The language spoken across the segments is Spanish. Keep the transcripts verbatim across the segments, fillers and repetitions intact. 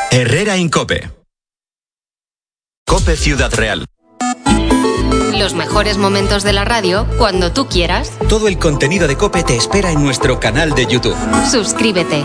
Herrera en COPE. COPE Ciudad Real. Los mejores momentos de la radio cuando tú quieras. Todo el contenido de COPE te espera en nuestro canal de YouTube. Suscríbete.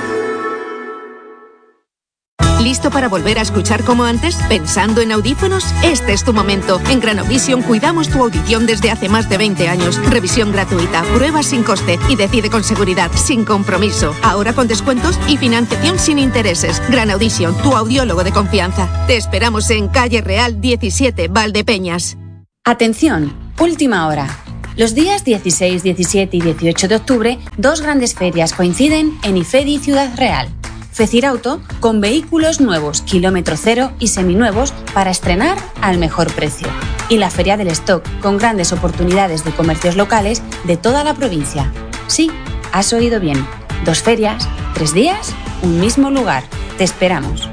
¿Listo para volver a escuchar como antes? ¿Pensando en audífonos? Este es tu momento. En Granovisión cuidamos tu audición desde hace más de veinte años. Revisión gratuita, pruebas sin coste y decide con seguridad, sin compromiso. Ahora con descuentos y financiación sin intereses. Granovisión, tu audiólogo de confianza. Te esperamos en Calle Real diecisiete, Valdepeñas. Atención, última hora. Los días dieciséis, diecisiete y dieciocho de octubre, dos grandes ferias coinciden en IFEDI Ciudad Real. Fecirauto, con vehículos nuevos, kilómetro cero y seminuevos para estrenar al mejor precio. Y la Feria del Stock, con grandes oportunidades de comercios locales de toda la provincia. Sí, has oído bien. Dos ferias, tres días, un mismo lugar. Te esperamos.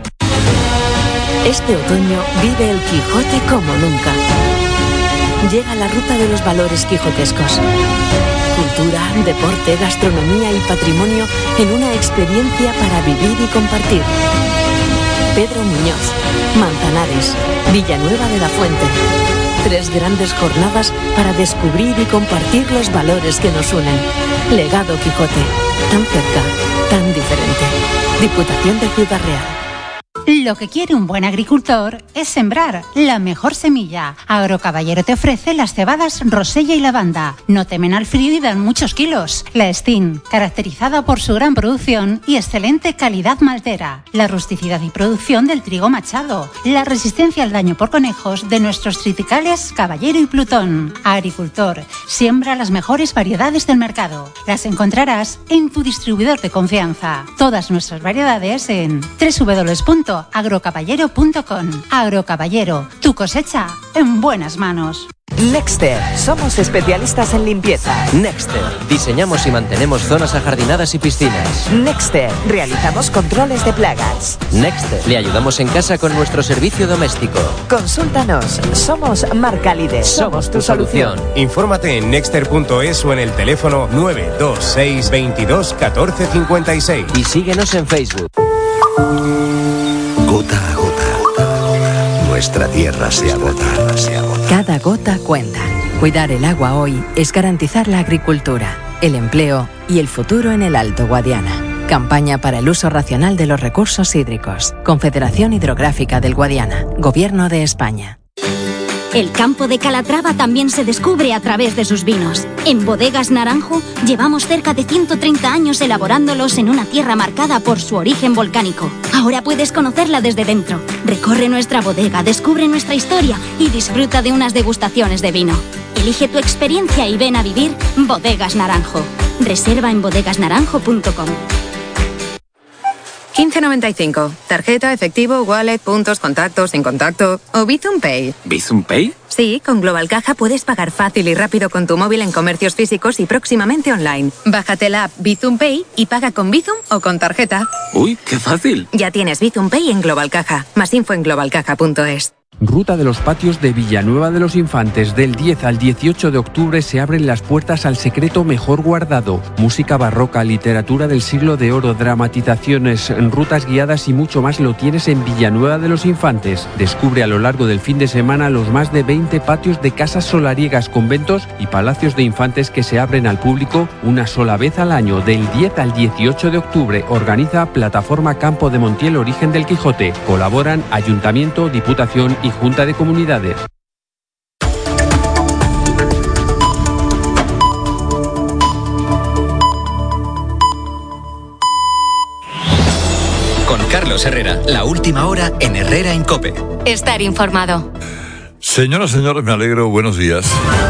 Este otoño vive el Quijote como nunca. Llega la ruta de los valores quijotescos. Cultura, deporte, gastronomía y patrimonio en una experiencia para vivir y compartir. Pedro Muñoz, Manzanares, Villanueva de la Fuente. Tres grandes jornadas para descubrir y compartir los valores que nos unen. Legado Quijote, tan cerca, tan diferente. Diputación de Ciudad Real. Lo que quiere un buen agricultor es sembrar la mejor semilla. Agrocaballero te ofrece las cebadas Rosella y Lavanda. No temen al frío y dan muchos kilos. La Estín, caracterizada por su gran producción y excelente calidad maltera. La rusticidad y producción del trigo machado. La resistencia al daño por conejos de nuestros triticales Caballero y Plutón. Agricultor, siembra las mejores variedades del mercado. Las encontrarás en tu distribuidor de confianza. Todas nuestras variedades en doble u doble u doble u punto agrocaballero punto com. Agrocaballero, tu cosecha en buenas manos. Nexter, somos especialistas en limpieza. Nexter, diseñamos y mantenemos zonas ajardinadas y piscinas. Nexter, realizamos controles de plagas. Nexter, le ayudamos en casa con nuestro servicio doméstico. Consúltanos, somos marca líder. Somos tu solución. Infórmate en nexter punto es o en el teléfono nueve dos seis veintidós catorce cincuenta y seis. Y síguenos en Facebook. Gota a gota, nuestra tierra se agota. Cada gota cuenta. Cuidar el agua hoy es garantizar la agricultura, el empleo y el futuro en el Alto Guadiana. Campaña para el uso racional de los recursos hídricos. Confederación Hidrográfica del Guadiana. Gobierno de España. El campo de Calatrava también se descubre a través de sus vinos. En Bodegas Naranjo llevamos cerca de ciento treinta años elaborándolos en una tierra marcada por su origen volcánico. Ahora puedes conocerla desde dentro. Recorre nuestra bodega, descubre nuestra historia y disfruta de unas degustaciones de vino. Elige tu experiencia y ven a vivir Bodegas Naranjo. Reserva en bodegas naranjo punto com. quince noventa y cinco. Tarjeta, efectivo, wallet, puntos, contactos, sin contacto o Bizum Pay. ¿Bizum Pay? Sí, con Global Caja puedes pagar fácil y rápido con tu móvil en comercios físicos y próximamente online. Bájate la app Bizum Pay y paga con Bizum o con tarjeta. Uy, qué fácil. Ya tienes Bizum Pay en Global Caja. Más info en global caja punto es. Ruta de los Patios de Villanueva de los Infantes. Del diez al dieciocho de octubre se abren las puertas al secreto mejor guardado. Música barroca, literatura del siglo de oro, dramatizaciones, rutas guiadas y mucho más lo tienes en Villanueva de los Infantes. Descubre a lo largo del fin de semana los más de veinte patios de casas solariegas, conventos y palacios de infantes que se abren al público una sola vez al año. Del diez al dieciocho de octubre organiza Plataforma Campo de Montiel Origen del Quijote. Colaboran Ayuntamiento, Diputación y Junta de Comunidades. Con Carlos Herrera, la última hora en Herrera en COPE. Estar informado. Señoras, señores, me alegro. Buenos días.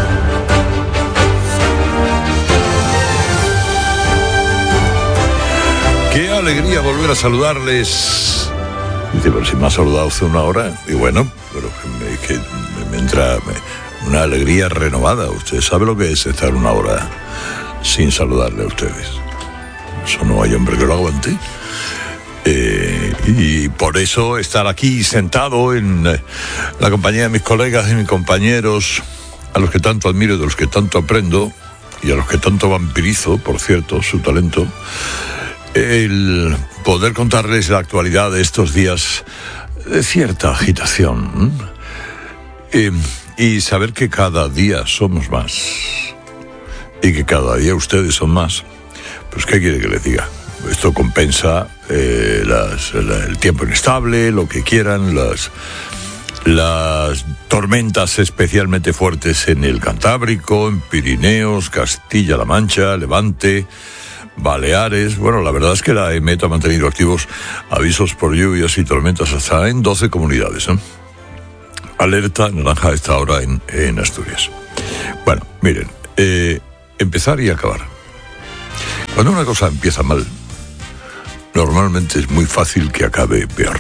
Qué alegría volver a saludarles. Dice, pero si me ha saludado hace una hora. Y bueno, pero que, que me entra una alegría renovada. Usted sabe lo que es estar una hora sin saludarle a ustedes. Eso no hay hombre que lo aguante. Eh, y por eso estar aquí sentado en eh, la compañía de mis colegas y mis compañeros, a los que tanto admiro y de los que tanto aprendo, y a los que tanto vampirizo, por cierto, su talento. El poder contarles la actualidad de estos días de cierta agitación eh, y saber que cada día somos más y que cada día ustedes son más. Pues ¿qué quiere que les diga? Esto compensa eh, las, la, el tiempo inestable, lo que quieran, las, las tormentas especialmente fuertes en el Cantábrico, en Pirineos, Castilla-La Mancha, Levante, Baleares. Bueno, la verdad es que la EMET ha mantenido activos avisos por lluvias y tormentas hasta en doce comunidades, ¿eh? Alerta naranja a esta hora en, en Asturias. Bueno, miren, eh, empezar y acabar. Cuando una cosa empieza mal, normalmente es muy fácil que acabe peor.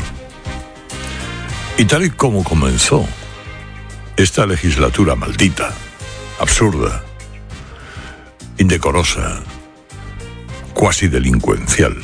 Y tal y como comenzó esta legislatura maldita, absurda, indecorosa, cuasi delincuencial,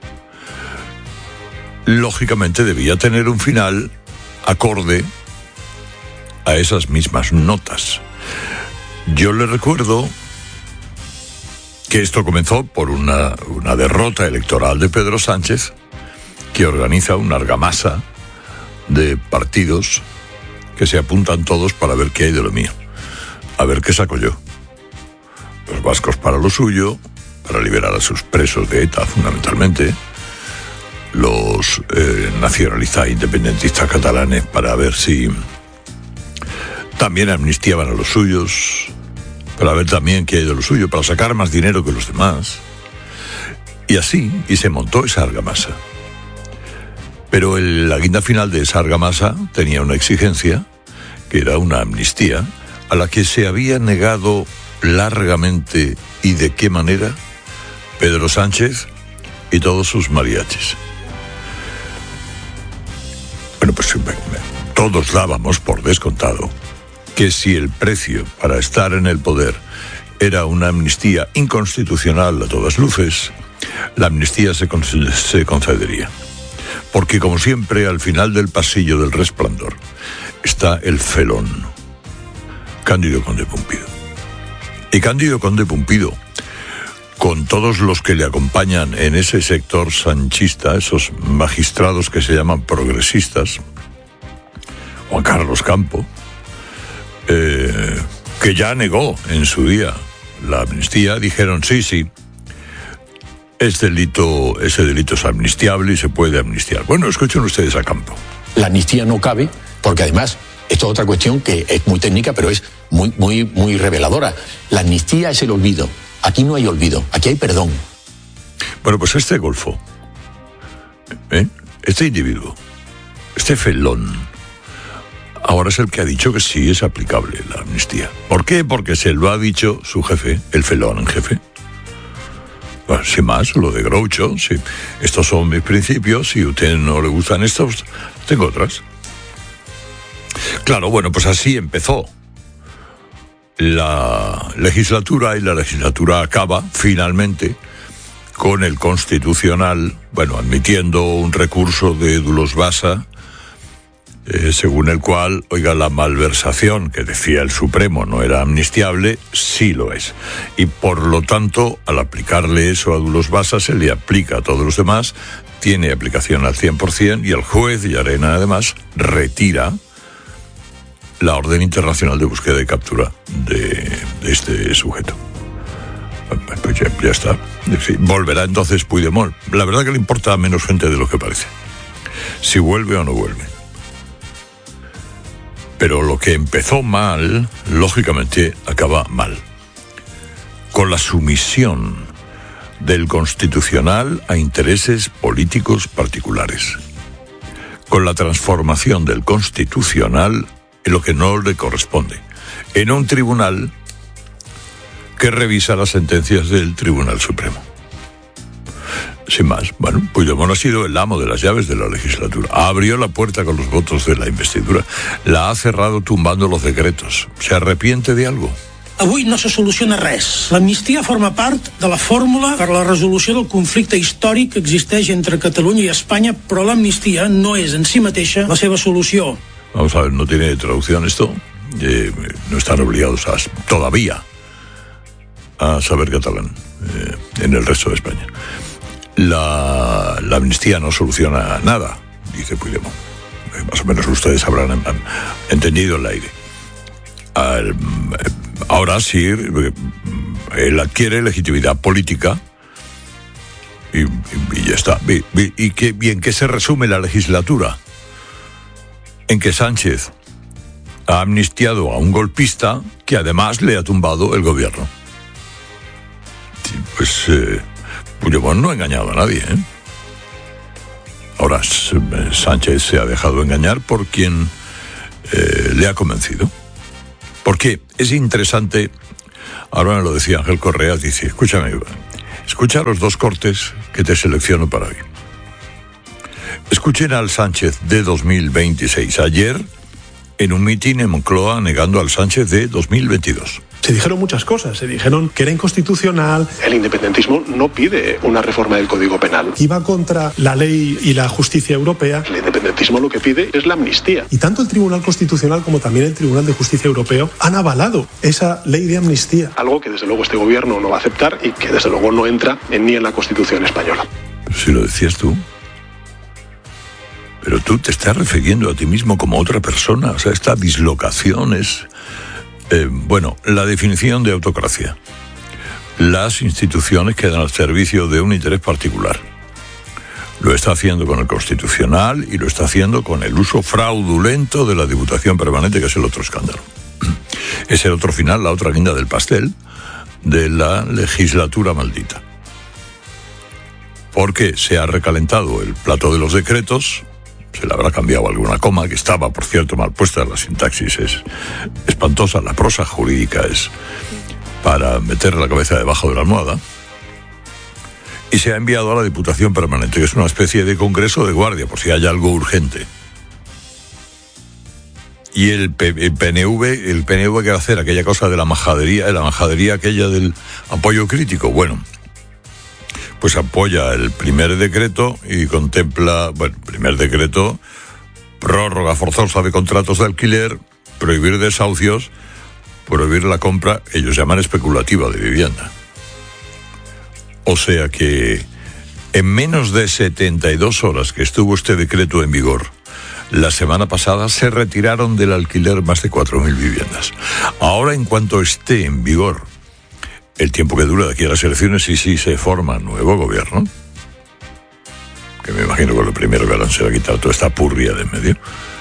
lógicamente debía tener un final acorde a esas mismas notas. Yo le recuerdo que esto comenzó por una, una derrota electoral de Pedro Sánchez, que organiza una argamasa de partidos que se apuntan todos para ver qué hay de lo mío, a ver qué saco yo. Los vascos para lo suyo, para liberar a sus presos de ETA fundamentalmente, los eh, nacionalistas e independentistas catalanes para ver si también amnistiaban a los suyos, para ver también qué hay de lo suyo, para sacar más dinero que los demás. Y así, y se montó esa argamasa. Pero el, la guinda final de esa argamasa tenía una exigencia, que era una amnistía, a la que se había negado largamente, y de qué manera, Pedro Sánchez y todos sus mariachis. Bueno, pues todos dábamos por descontado que si el precio para estar en el poder era una amnistía inconstitucional a todas luces, la amnistía se, con- se concedería. Porque, como siempre, al final del pasillo del resplandor está el felón, Cándido Conde Pumpido. Y Cándido Conde Pumpido, con todos los que le acompañan en ese sector sanchista, esos magistrados que se llaman progresistas, Juan Carlos Campo, eh, que ya negó en su día la amnistía, dijeron sí, sí, es delito, ese delito es amnistiable y se puede amnistiar. Bueno, escuchen ustedes a Campo. La amnistía no cabe porque además, esto es otra cuestión que es muy técnica, pero es muy, muy, muy reveladora. La amnistía es el olvido. Aquí no hay olvido, aquí hay perdón. Bueno, pues este golfo, ¿eh? este individuo, este felón, ahora es el que ha dicho que sí es aplicable la amnistía. ¿Por qué? Porque se lo ha dicho su jefe, el felón en jefe. Bueno, sin más, lo de Groucho, sí. Estos son mis principios, si a usted no le gustan estos, tengo otras. Claro, bueno, pues así empezó la legislatura, y la legislatura acaba, finalmente, con el Constitucional, bueno, admitiendo un recurso de Dulos Basa, eh, según el cual, oiga, la malversación que decía el Supremo no era amnistiable, sí lo es. Y por lo tanto, al aplicarle eso a Dulos Basa, se le aplica a todos los demás, tiene aplicación al cien por ciento, y el juez Llarena, además, retira la orden internacional de búsqueda y captura de, de este sujeto. Pues ya, ya está. Volverá entonces Puigdemont. La verdad que le importa a menos gente de lo que parece, si vuelve o no vuelve. Pero lo que empezó mal, lógicamente, acaba mal. Con la sumisión del Constitucional a intereses políticos particulares. Con la transformación del Constitucional en lo que no le corresponde, en un tribunal que revisa las sentencias del Tribunal Supremo. Sin más, bueno, Puigdemont ha sido el amo de las llaves de la legislatura. Abrió la puerta con los votos de la investidura, la ha cerrado tumbando los decretos. ¿Se arrepiente de algo? Avui no se soluciona res. L'amnistia forma part de la fórmula per a la resolució del conflicte històric que existeix entre Catalunya i Espanya, però l'amnistia no és en si mateixa la seva solució. Vamos a ver, no tiene traducción esto. Eh, no están obligados a, todavía a saber catalán eh, en el resto de España. la, la amnistía no soluciona nada, dice Puigdemont. Más o menos ustedes habrán han entendido el aire. Al, ahora sí, él adquiere legitimidad política y, y, y ya está. Y, y, y, que, ¿Y en qué se resume la legislatura? En que Sánchez ha amnistiado a un golpista que además le ha tumbado el gobierno. Sí, pues eh, Puigdemont no ha engañado a nadie, ¿eh? Ahora Sánchez se ha dejado engañar por quien eh, le ha convencido. Porque es interesante, ahora me lo decía Ángel Correa, dice, escúchame, escucha los dos cortes que te selecciono para hoy. Escuchen al Sánchez de dos mil veintiséis, ayer en un mitin en Moncloa negando al Sánchez de dos mil veintidós. Se dijeron muchas cosas, se dijeron que era inconstitucional. El independentismo no pide una reforma del Código Penal. Iba contra la ley y la justicia europea. El independentismo lo que pide es la amnistía. Y tanto el Tribunal Constitucional como también el Tribunal de Justicia Europeo han avalado esa ley de amnistía. Algo que desde luego este gobierno no va a aceptar y que desde luego no entra en, ni en la Constitución española. Si lo decías tú. Pero tú te estás refiriendo a ti mismo como otra persona. O sea, esta dislocación es... Eh, bueno, la definición de autocracia. Las instituciones quedan al servicio de un interés particular. Lo está haciendo con el Constitucional y lo está haciendo con el uso fraudulento de la Diputación Permanente, que es el otro escándalo. Es el otro final, la otra guinda del pastel de la legislatura maldita. Porque se ha recalentado el plato de los decretos. Se le habrá cambiado alguna coma, que estaba, por cierto, mal puesta. La sintaxis es espantosa, la prosa jurídica es para meter la cabeza debajo de la almohada. Y se ha enviado a la Diputación Permanente, que es una especie de congreso de guardia, por si hay algo urgente. Y el, P- el P N V, el P N V que va a hacer aquella cosa de la majadería, la majadería aquella del apoyo crítico, bueno... pues apoya el primer decreto y contempla, bueno, primer decreto, prórroga forzosa de contratos de alquiler, prohibir desahucios, prohibir la compra, ellos llaman especulativa, de vivienda. O sea que en menos de setenta y dos horas que estuvo este decreto en vigor, la semana pasada se retiraron del alquiler más de cuatro mil viviendas. Ahora, en cuanto esté en vigor el tiempo que dura de aquí a las elecciones, y si se forma nuevo gobierno, que me imagino que lo primero que harán será quitar toda esta purria de en medio,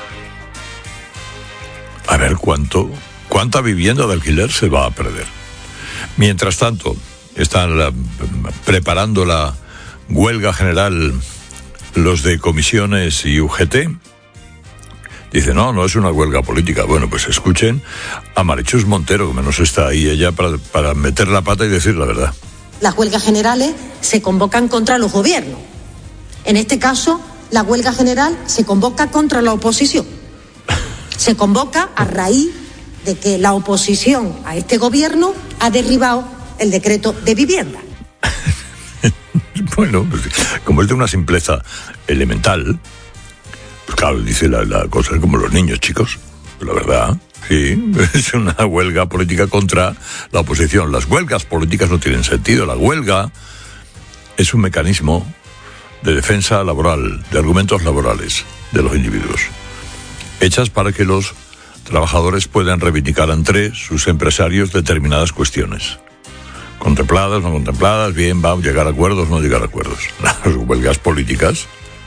a ver cuánto, cuánta vivienda de alquiler se va a perder. Mientras tanto, están la, preparando la huelga general los de comisiones y U G T. Dice, no, no es una huelga política. Bueno, pues escuchen a Marichus Montero, que menos está ahí ella para, para meter la pata y decir la verdad. Las huelgas generales se convocan contra los gobiernos. En este caso, la huelga general se convoca contra la oposición. Se convoca a raíz de que la oposición a este gobierno ha derribado el decreto de vivienda. Bueno, pues, como es de una simpleza elemental... Pues claro, dice la, la cosa como los niños, chicos. La verdad, sí, es una huelga política contra la oposición. Las huelgas políticas no tienen sentido. La huelga es un mecanismo de defensa laboral, de argumentos laborales de los individuos, hechas para que los trabajadores puedan reivindicar ante sus empresarios determinadas cuestiones. Contempladas, no contempladas, bien, va a llegar a acuerdos, no llegar a acuerdos. Las huelgas políticas...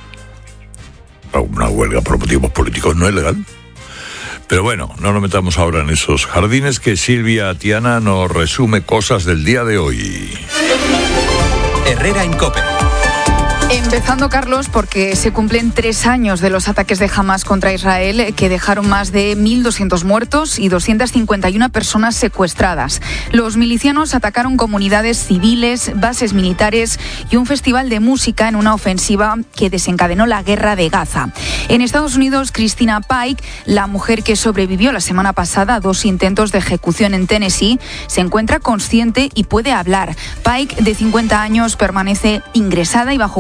Una huelga por motivos políticos no es legal. Pero bueno, no nos metamos ahora en esos jardines, que Silvia Tiana nos resume cosas del día de hoy. Herrera en COPE. Empezando, Carlos, porque se cumplen tres años de los ataques de Hamas contra Israel, que dejaron más de mil doscientos muertos y doscientas cincuenta y una personas secuestradas. Los milicianos atacaron comunidades civiles, bases militares y un festival de música en una ofensiva que desencadenó la guerra de Gaza. En Estados Unidos, Christina Pike, la mujer que sobrevivió la semana pasada a dos intentos de ejecución en Tennessee, se encuentra consciente y puede hablar. Pike, de cincuenta años, permanece ingresada y bajo custodia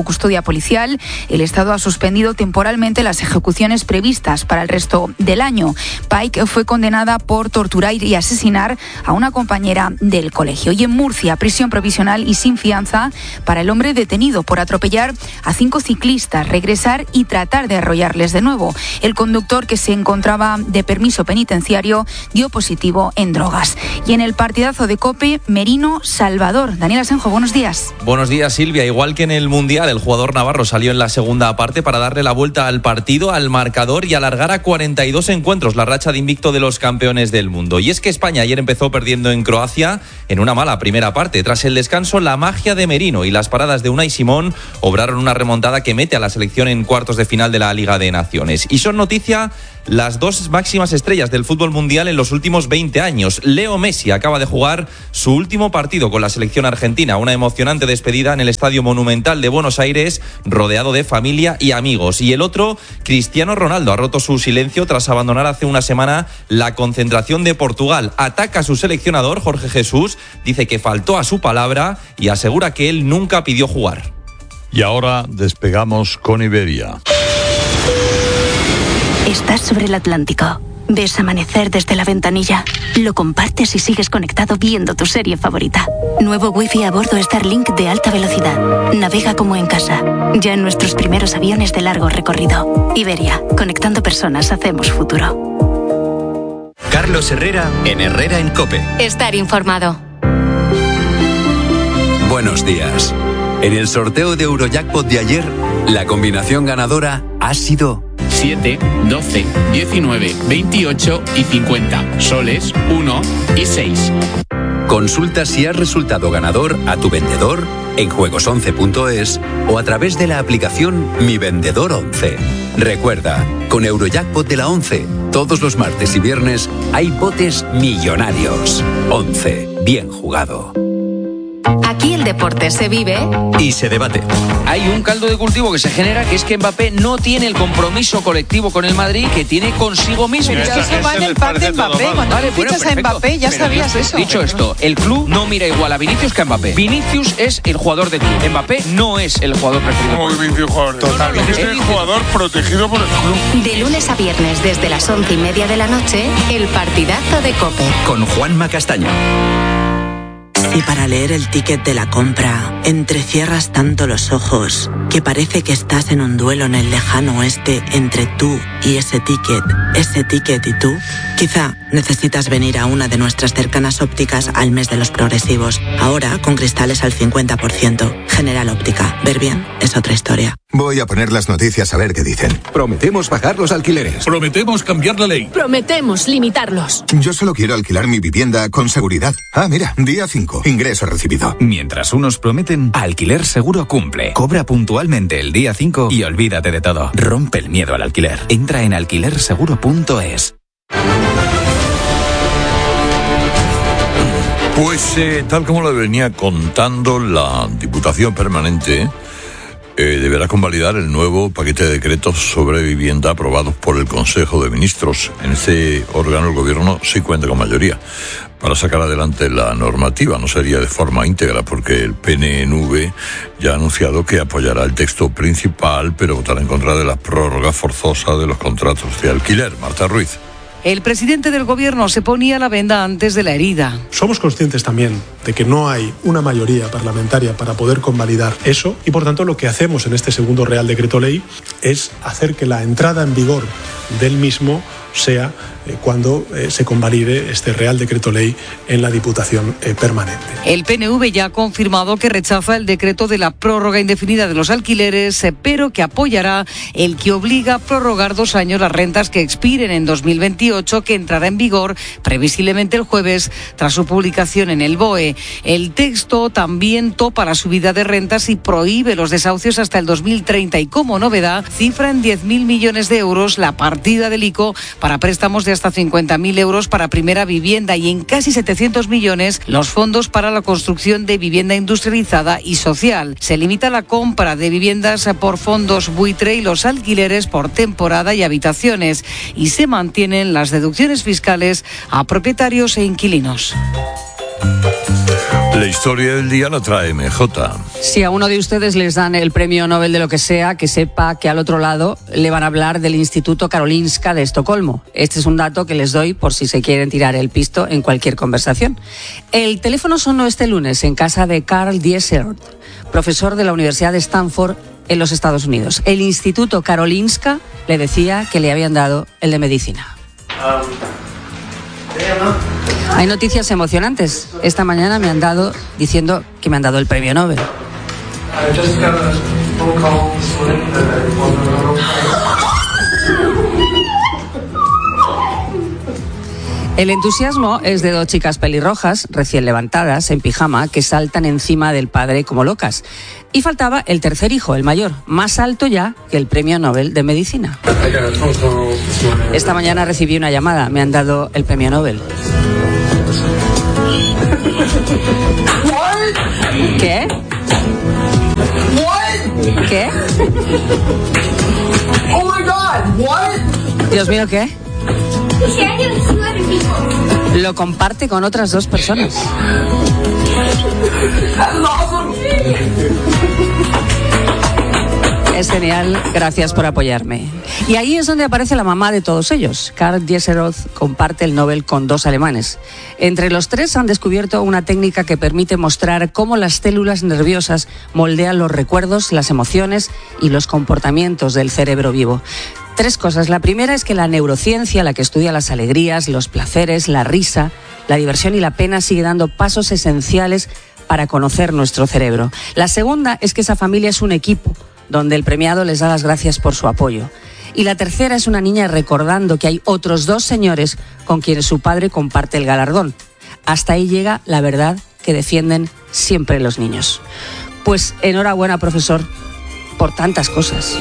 vía policial, el Estado ha suspendido temporalmente las ejecuciones previstas para el resto del año. Pike fue condenada por torturar y asesinar a una compañera del colegio. Y en Murcia, prisión provisional y sin fianza para el hombre detenido por atropellar a cinco ciclistas, regresar y tratar de arrollarles de nuevo. El conductor, que se encontraba de permiso penitenciario, dio positivo en drogas. Y en el partidazo de COPE, Merino Salvador. Daniel Asenjo, buenos días. Buenos días, Silvia. Igual que en el Mundial, el jugador navarro salió en la segunda parte para darle la vuelta al partido, al marcador y alargar a cuarenta y dos encuentros la racha de invicto de los campeones del mundo. Y es que España ayer empezó perdiendo en Croacia en una mala primera parte. Tras el descanso, la magia de Merino y las paradas de Unai Simón obraron una remontada que mete a la selección en cuartos de final de la Liga de Naciones. Y son noticia las dos máximas estrellas del fútbol mundial en los últimos veinte años. Leo Messi acaba de jugar su último partido con la selección argentina, una emocionante despedida en el Estadio Monumental de Buenos Aires, rodeado de familia y amigos. Y el otro, Cristiano Ronaldo, ha roto su silencio tras abandonar hace una semana la concentración de Portugal. Ataca a su seleccionador, Jorge Jesús, dice que faltó a su palabra y asegura que él nunca pidió jugar. Y ahora despegamos con Iberia. Estás sobre el Atlántico. Ves amanecer desde la ventanilla. Lo compartes y sigues conectado viendo tu serie favorita. Nuevo wifi a bordo Starlink de alta velocidad. Navega como en casa. Ya en nuestros primeros aviones de largo recorrido. Iberia, conectando personas hacemos futuro. Carlos Herrera en Herrera en COPE. Estar informado. Buenos días. En el sorteo de Eurojackpot de ayer, la combinación ganadora ha sido siete, doce, diecinueve, veintiocho y cincuenta. Soles, uno y seis. Consulta si has resultado ganador a tu vendedor en juegos once punto es o a través de la aplicación Mi Vendedor once. Recuerda, con Eurojackpot de la once, todos los martes y viernes hay botes millonarios. once. Bien jugado. Aquí el deporte se vive y se debate. Hay un caldo de cultivo que se genera, que es que Mbappé no tiene el compromiso colectivo con el Madrid que tiene consigo mismo. Pero es que eso va en el pack de Mbappé. Cuando vale, bueno, fichas a Mbappé ya Pero sabías eso. Dicho esto, el club no mira igual a Vinicius que a Mbappé. Vinicius es el jugador de club. Mbappé no es el jugador preferido. Como Vinicius jugador. Totalmente. Es el jugador protegido por el club. de lunes a viernes desde las once y media de la noche, el partidazo de COPE. Con Juanma Castaño. Si para leer el ticket de la compra entrecierras tanto los ojos que parece que estás en un duelo en el lejano oeste entre tú y ese ticket, ese ticket y tú, quizá necesitas venir a una de nuestras cercanas ópticas al mes de los progresivos. Ahora con cristales al cincuenta por ciento. General Óptica. Ver bien es otra historia. Voy a poner las noticias a ver qué dicen. Prometemos bajar los alquileres. Prometemos cambiar la ley. Prometemos limitarlos. Yo solo quiero alquilar mi vivienda con seguridad. Ah, mira, día cinco. Ingreso recibido. Mientras unos prometen, Alquiler Seguro cumple. Cobra puntualmente el día cinco y olvídate de todo. Rompe el miedo al alquiler. Entra en alquiler seguro punto es. Pues eh, tal como lo venía contando, la Diputación Permanente eh, deberá convalidar el nuevo paquete de decretos sobre vivienda aprobados por el Consejo de Ministros. En este órgano el Gobierno sí cuenta con mayoría para sacar adelante la normativa. No sería de forma íntegra porque el P N V ya ha anunciado que apoyará el texto principal, pero votará en contra de la prórroga forzosa de los contratos de alquiler. Marta Ruiz. El presidente del gobierno se ponía la venda antes de la herida. Somos conscientes también de que no hay una mayoría parlamentaria para poder convalidar eso y por tanto lo que hacemos en este segundo Real Decreto Ley es hacer que la entrada en vigor del mismo sea eh, cuando eh, se convalide este Real Decreto Ley en la Diputación eh, Permanente. El P N V ya ha confirmado que rechaza el decreto de la prórroga indefinida de los alquileres, eh, pero que apoyará el que obliga a prorrogar dos años las rentas que expiren en dos mil veintiocho, que entrará en vigor previsiblemente el jueves tras su publicación en el B O E. El texto también topa la subida de rentas y prohíbe los desahucios hasta el dos mil treinta y, como novedad, cifra en diez mil millones de euros la partida del I C O para préstamos de hasta cincuenta mil euros para primera vivienda y en casi setecientos millones los fondos para la construcción de vivienda industrializada y social. Se limita la compra de viviendas por fondos buitre y los alquileres por temporada y habitaciones, y se mantienen las deducciones fiscales a propietarios e inquilinos. La historia del día la trae M J. Si a uno de ustedes les dan el premio Nobel de lo que sea, que sepa que al otro lado le van a hablar del Instituto Karolinska de Estocolmo. Este es un dato que les doy por si se quieren tirar el pisto en cualquier conversación. El teléfono sonó este lunes en casa de Carl Dieselrod, profesor de la Universidad de Stanford en los Estados Unidos. El Instituto Karolinska le decía que le habían dado el de medicina. Um, Hay noticias emocionantes. Esta mañana me han dado diciendo que me han dado el premio Nobel. El entusiasmo es de dos chicas pelirrojas, recién levantadas, en pijama, que saltan encima del padre como locas. Y faltaba el tercer hijo, el mayor, más alto ya que el premio Nobel de Medicina. Esta mañana recibí una llamada, me han dado el premio Nobel. ¿Qué? ¿Qué? Oh my God, what? Dios mío, ¿qué? Lo comparte con otras dos personas. Es genial, gracias por apoyarme. Y ahí es donde aparece la mamá de todos ellos. Carl Dieselrod comparte el Nobel con dos alemanes. Entre los tres han descubierto una técnica que permite mostrar cómo las células nerviosas moldean los recuerdos, las emociones y los comportamientos del cerebro vivo. Tres cosas. La primera es que la neurociencia, la que estudia las alegrías, los placeres, la risa, la diversión y la pena, sigue dando pasos esenciales para conocer nuestro cerebro. La segunda es que esa familia es un equipo donde el premiado les da las gracias por su apoyo. Y la tercera es una niña recordando que hay otros dos señores con quienes su padre comparte el galardón. Hasta ahí llega la verdad que defienden siempre los niños. Pues enhorabuena, profesor, por tantas cosas.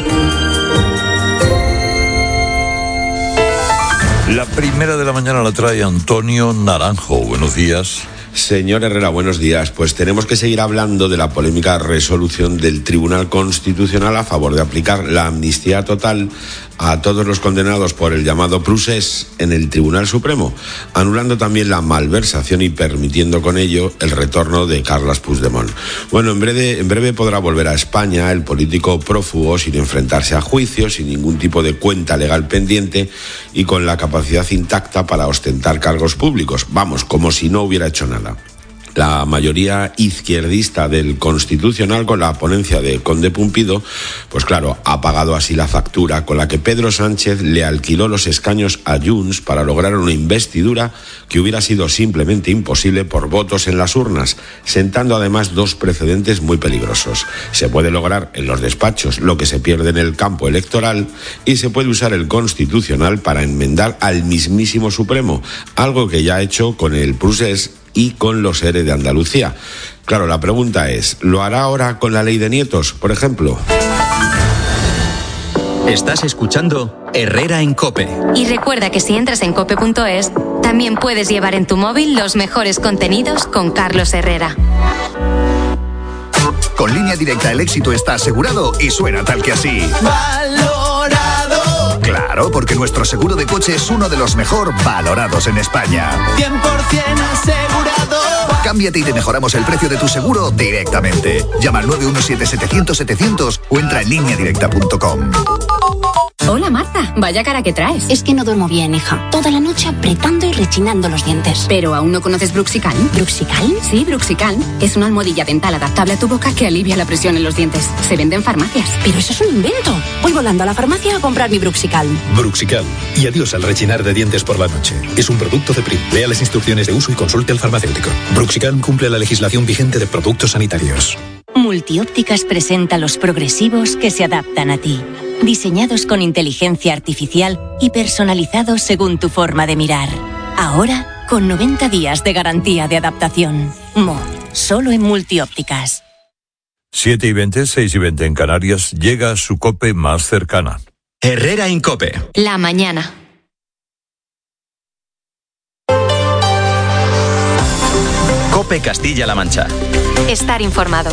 La primera de la mañana la trae Antonio Naranjo. Buenos días. Señor Herrera, buenos días. Pues tenemos que seguir hablando de la polémica resolución del Tribunal Constitucional a favor de aplicar la amnistía total a todos los condenados por el llamado procés en el Tribunal Supremo, anulando también la malversación y permitiendo con ello el retorno de Carles Puigdemont. Bueno, en breve, en breve podrá volver a España el político prófugo sin enfrentarse a juicio, sin ningún tipo de cuenta legal pendiente y con la capacidad intacta para ostentar cargos públicos. Vamos, como si no hubiera hecho nada. La mayoría izquierdista del Constitucional, con la ponencia de Conde Pumpido, pues claro, ha pagado así la factura con la que Pedro Sánchez le alquiló los escaños a Junts para lograr una investidura que hubiera sido simplemente imposible por votos en las urnas, sentando además dos precedentes muy peligrosos. Se puede lograr en los despachos lo que se pierde en el campo electoral y se puede usar el Constitucional para enmendar al mismísimo Supremo, algo que ya ha hecho con el procés y con los ERE de Andalucía. Claro, la pregunta es, ¿lo hará ahora con la ley de nietos, por ejemplo? Estás escuchando Herrera en COPE. Y recuerda que si entras en cope punto es, también puedes llevar en tu móvil los mejores contenidos con Carlos Herrera. Con Línea Directa el éxito está asegurado y suena tal que así. ¡Valorado! Claro, porque nuestro seguro de coche es uno de los mejor valorados en España. cien por ciento asegurado. Cámbiate y te mejoramos el precio de tu seguro directamente. Llama al nueve uno siete setecientos setecientos o entra en línea directa punto com. Hola Marta, vaya cara que traes. Es que no duermo bien, hija. Toda la noche apretando y rechinando los dientes. ¿Pero aún no conoces Bruxicalm? ¿Bruxicalm? Sí, Bruxicalm. Es una almohadilla dental adaptable a tu boca que alivia la presión en los dientes. Se vende en farmacias. Pero eso es un invento. Voy volando a la farmacia a comprar mi Bruxicalm. Bruxicalm. Y adiós al rechinar de dientes por la noche. Es un producto de Prim. Lea las instrucciones de uso y consulte al farmacéutico. Bruxicalm cumple la legislación vigente de productos sanitarios. Multiópticas presenta los progresivos que se adaptan a ti. Diseñados con inteligencia artificial y personalizados según tu forma de mirar. Ahora, con noventa días de garantía de adaptación. Mo, solo en Multiópticas. siete y veinte, seis y veinte en Canarias, llega su COPE más cercana. Herrera en COPE. La mañana. COPE Castilla-La Mancha. Estar informado.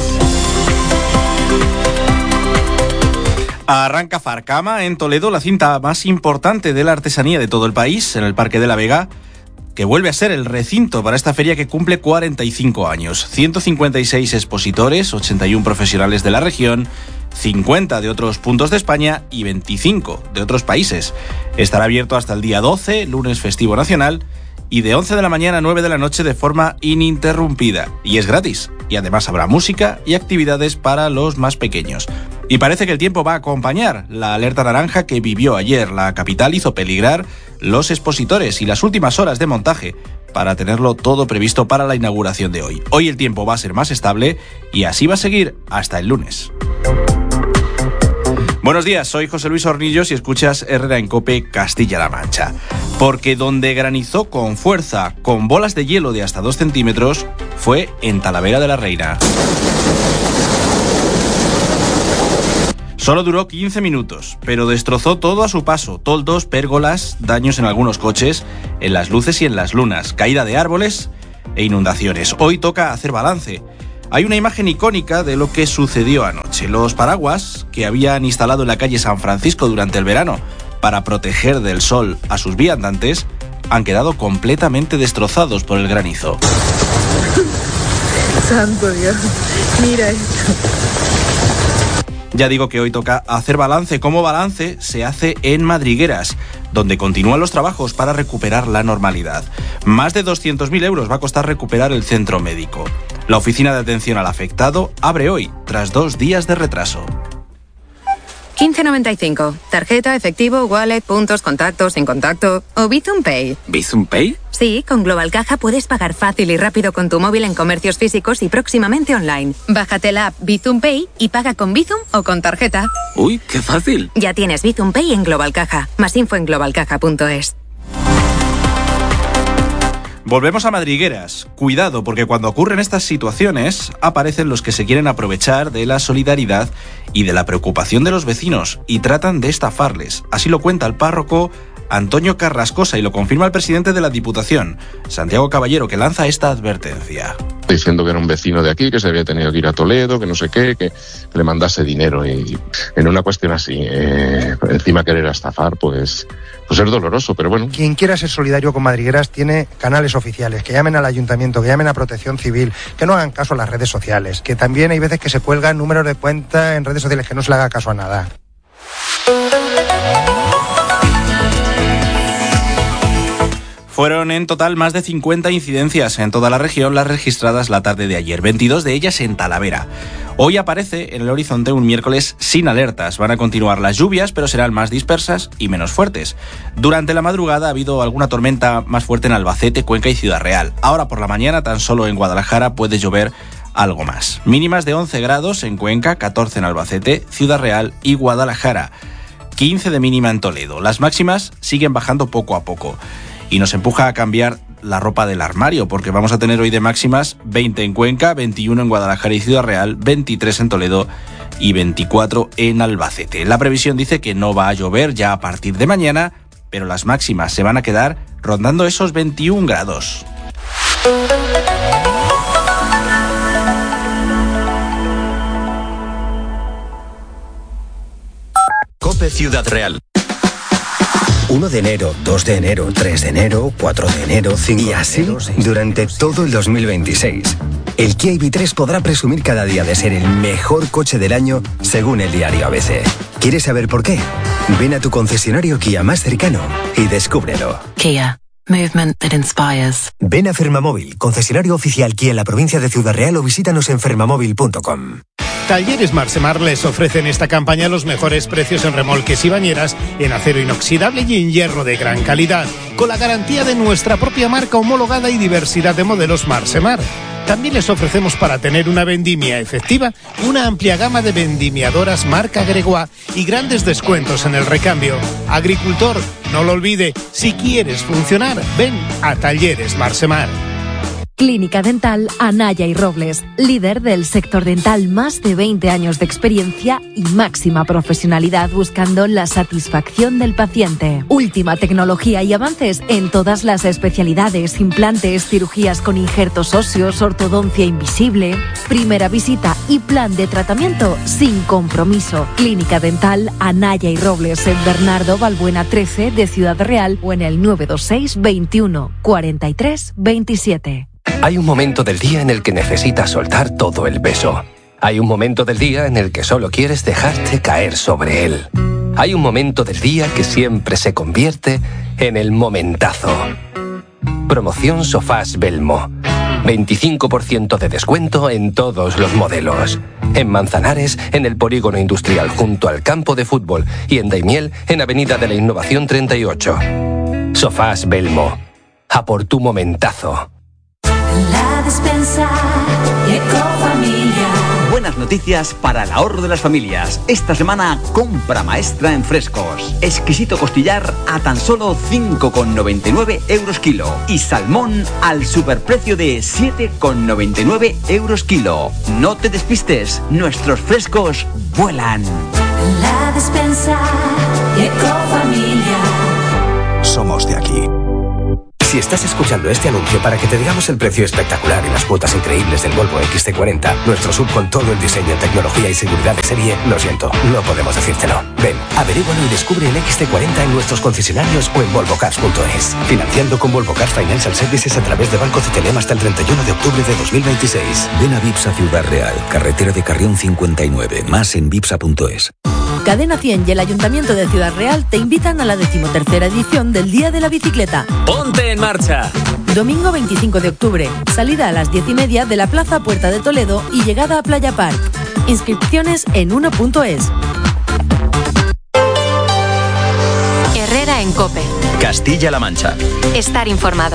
Arranca Farcama en Toledo, la cinta más importante de la artesanía de todo el país, en el Parque de la Vega, que vuelve a ser el recinto para esta feria que cumple cuarenta y cinco años. ciento cincuenta y seis expositores, ochenta y uno profesionales de la región, cincuenta de otros puntos de España y veinticinco de otros países. Estará abierto hasta el día doce, lunes festivo nacional, y de once de la mañana a nueve de la noche de forma ininterrumpida. Y es gratis. Y además habrá música y actividades para los más pequeños. Y parece que el tiempo va a acompañar la alerta naranja que vivió ayer. La capital hizo peligrar los expositores y las últimas horas de montaje para tenerlo todo previsto para la inauguración de hoy. Hoy el tiempo va a ser más estable y así va a seguir hasta el lunes. Buenos días, soy José Luis Hornillos y escuchas Herrera en COPE Castilla-La Mancha. Porque donde granizó con fuerza, con bolas de hielo de hasta dos centímetros, fue en Talavera de la Reina. Solo duró quince minutos, pero destrozó todo a su paso. Toldos, pérgolas, daños en algunos coches, en las luces y en las lunas, caída de árboles e inundaciones. Hoy toca hacer balance. Hay una imagen icónica de lo que sucedió anoche. Los paraguas que habían instalado en la calle San Francisco durante el verano para proteger del sol a sus viandantes han quedado completamente destrozados por el granizo. Santo Dios, mira esto. Ya digo que hoy toca hacer balance. Como balance se hace en Madrigueras, donde continúan los trabajos para recuperar la normalidad. Más de doscientos mil euros va a costar recuperar el centro médico. La oficina de atención al afectado abre hoy, tras dos días de retraso. quince noventa y cinco. Tarjeta, efectivo, wallet, puntos, contactos, sin contacto o Bizum Pay. ¿Bizum Pay? Sí, con Global Caja puedes pagar fácil y rápido con tu móvil en comercios físicos y próximamente online. Bájate la app Bizum Pay y paga con Bizum o con tarjeta. Uy, qué fácil. Ya tienes Bizum Pay en Global Caja. Más info en global caja punto es. Volvemos a Madrigueras. Cuidado, porque cuando ocurren estas situaciones aparecen los que se quieren aprovechar de la solidaridad y de la preocupación de los vecinos y tratan de estafarles. Así lo cuenta el párroco Antonio Carrascosa y lo confirma el presidente de la Diputación, Santiago Caballero, que lanza esta advertencia. Diciendo que era un vecino de aquí, que se había tenido que ir a Toledo, que no sé qué, que le mandase dinero. Y en una cuestión así, eh, encima querer estafar, pues, pues es doloroso, pero bueno. Quien quiera ser solidario con Madrigueras tiene canales oficiales, que llamen al ayuntamiento, que llamen a Protección Civil, que no hagan caso a las redes sociales, que también hay veces que se cuelgan números de cuenta en redes sociales, que no se le haga caso a nada. Fueron en total más de cincuenta incidencias en toda la región las registradas la tarde de ayer, veintidós de ellas en Talavera. Hoy aparece en el horizonte un miércoles sin alertas. Van a continuar las lluvias, pero serán más dispersas y menos fuertes. Durante la madrugada ha habido alguna tormenta más fuerte en Albacete, Cuenca y Ciudad Real. Ahora por la mañana tan solo en Guadalajara puede llover algo más. Mínimas de once grados en Cuenca, catorce en Albacete, Ciudad Real y Guadalajara. quince de mínima en Toledo. Las máximas siguen bajando poco a poco. Y nos empuja a cambiar la ropa del armario, porque vamos a tener hoy de máximas veinte en Cuenca, veintiuno en Guadalajara y Ciudad Real, veintitrés en Toledo y veinticuatro en Albacete. La previsión dice que no va a llover ya a partir de mañana, pero las máximas se van a quedar rondando esos veintiún grados. COPE Ciudad Real. uno de enero, dos de enero, tres de enero, cuatro de enero, cinco de enero... Y así durante todo el dos mil veintiséis. El Kia I V tres podrá presumir cada día de ser el mejor coche del año según el diario A B C. ¿Quieres saber por qué? Ven a tu concesionario Kia más cercano y descúbrelo. Kia. Movement that inspires. Ven a Fermamóvil, concesionario oficial Kia en la provincia de Ciudad Real o visítanos en fermamóvil punto com. Talleres Marsemar les ofrecen esta campaña los mejores precios en remolques y bañeras en acero inoxidable y en hierro de gran calidad, con la garantía de nuestra propia marca homologada y diversidad de modelos Marsemar. También les ofrecemos, para tener una vendimia efectiva, una amplia gama de vendimiadoras marca Gregoire y grandes descuentos en el recambio. Agricultor, no lo olvide, si quieres funcionar, ven a Talleres Marsemar. Clínica Dental Anaya y Robles, líder del sector dental, más de veinte años de experiencia y máxima profesionalidad buscando la satisfacción del paciente. Última tecnología y avances en todas las especialidades, implantes, cirugías con injertos óseos, ortodoncia invisible. Primera visita y plan de tratamiento sin compromiso. Clínica Dental Anaya y Robles en Bernardo Balbuena trece de Ciudad Real o en el nueve dos seis veintiuno cuarenta y tres veintisiete. Hay un momento del día en el que necesitas soltar todo el peso. Hay un momento del día en el que solo quieres dejarte caer sobre él. Hay un momento del día que siempre se convierte en el momentazo. Promoción Sofás Belmo. veinticinco por ciento de descuento en todos los modelos. En Manzanares, en el Polígono Industrial junto al campo de fútbol, y en Daimiel, en Avenida de la Innovación treinta y ocho. Sofás Belmo. A por tu momentazo. La despensa Ecofamilia. Buenas noticias para el ahorro de las familias. Esta semana, compra maestra en frescos. Exquisito costillar a tan solo cinco con noventa y nueve euros kilo. Y salmón al superprecio de siete con noventa y nueve euros kilo. No te despistes, nuestros frescos vuelan. La despensa Ecofamilia. Somos de aquí. Si estás escuchando este anuncio para que te digamos el precio espectacular y las cuotas increíbles del Volvo equis ce cuarenta, nuestro sub con todo el diseño, tecnología y seguridad de serie, lo siento, no podemos decírtelo. Ven, averígualo y descubre el equis ce cuarenta en nuestros concesionarios o en volvo cars punto es. Financiando con Volvo Cars Financial Services a través de Banco Citelem hasta el treinta y uno de octubre de dos mil veintiséis. Ven a Vipsa Ciudad Real, carretera de Carrión cincuenta y nueve, más en vipsa punto es. Cadena cien y el Ayuntamiento de Ciudad Real te invitan a la decimotercera edición del Día de la Bicicleta. ¡Ponte en marcha! Domingo veinticinco de octubre, salida a las diez y media de la Plaza Puerta de Toledo y llegada a Playa Park. Inscripciones en uno punto es. Herrera en COPE. Castilla-La Mancha. Estar informado.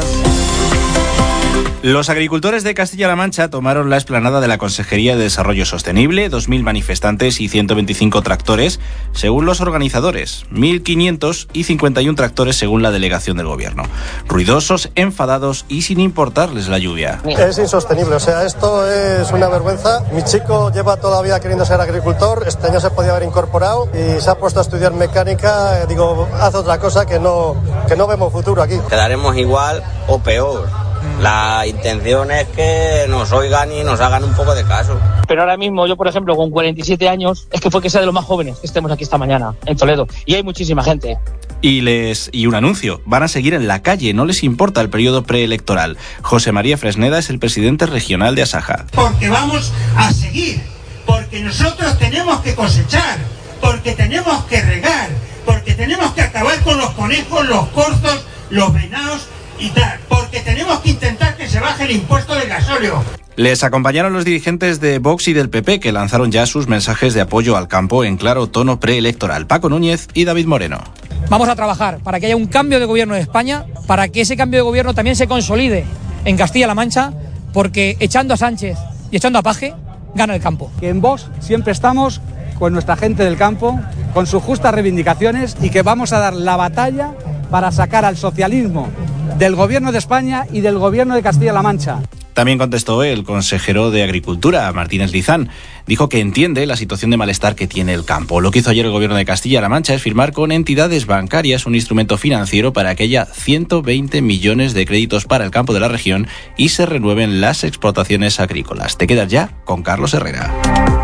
Los agricultores de Castilla-La Mancha tomaron la explanada de la Consejería de Desarrollo Sostenible, dos mil manifestantes y ciento veinticinco tractores, según los organizadores, mil quinientos y cincuenta y uno tractores según la delegación del gobierno. Ruidosos, enfadados y sin importarles la lluvia. Es insostenible, o sea, esto es una vergüenza. Mi chico lleva toda la vida queriendo ser agricultor, este año se podía haber incorporado y se ha puesto a estudiar mecánica. Digo, haz otra cosa que no, que no vemos futuro aquí. Quedaremos igual o peor. La intención es que nos oigan y nos hagan un poco de caso. Pero ahora mismo yo, por ejemplo, con cuarenta y siete años, es que fue que sea de los más jóvenes que estemos aquí esta mañana, en Toledo. Y hay muchísima gente. Y les y un anuncio, van a seguir en la calle, no les importa el periodo preelectoral. José María Fresneda es el presidente regional de Asaja. Porque vamos a seguir, porque nosotros tenemos que cosechar, porque tenemos que regar, porque tenemos que acabar con los conejos, los corzos, los venados y tal, porque tenemos que intentar que se baje el impuesto del gasóleo. Les acompañaron los dirigentes de Vox y del P P, que lanzaron ya sus mensajes de apoyo al campo en claro tono preelectoral. Paco Núñez y David Moreno. Vamos a trabajar para que haya un cambio de gobierno de España, para que ese cambio de gobierno también se consolide en Castilla-La Mancha, porque echando a Sánchez y echando a Paje, gana el campo. Que en Vox siempre estamos con nuestra gente del campo, con sus justas reivindicaciones, y que vamos a dar la batalla para sacar al socialismo del gobierno de España y del gobierno de Castilla-La Mancha. También contestó el consejero de Agricultura, Martínez Lizán. Dijo que entiende la situación de malestar que tiene el campo. Lo que hizo ayer el gobierno de Castilla-La Mancha es firmar con entidades bancarias un instrumento financiero para que haya ciento veinte millones de créditos para el campo de la región y se renueven las explotaciones agrícolas. Te quedas ya con Carlos Herrera.